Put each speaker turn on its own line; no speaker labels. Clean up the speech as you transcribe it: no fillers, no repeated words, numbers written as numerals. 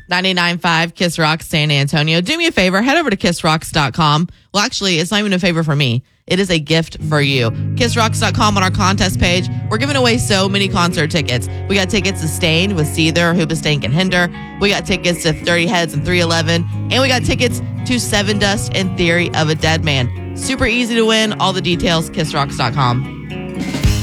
99.5 Kiss Rocks San Antonio. Do me a favor, head over to kissrocks.com. Well, actually, it's not even a favor for me. It is a gift for you. Kissrocks.com on our contest page. We're giving away so many concert tickets. We got tickets to Stained with Seether, Hoobastank, and Hinder. We got tickets to 30 Heads and 311. And we got tickets to Seven Dust and Theory of a Dead Man. Super easy to win. All the details, kissrocks.com.